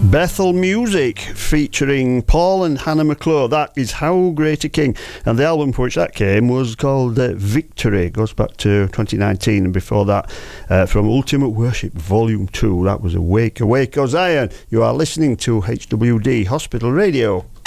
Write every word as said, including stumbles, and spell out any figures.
Bethel Music featuring Paul and Hannah McClure. That is How Great a King. And the album for which that came was called uh, Victory. It goes back to twenty nineteen. And before that, uh, from Ultimate Worship Volume two, that was Awake, Awake, O Zion. You are listening to H W D Hospital Radio.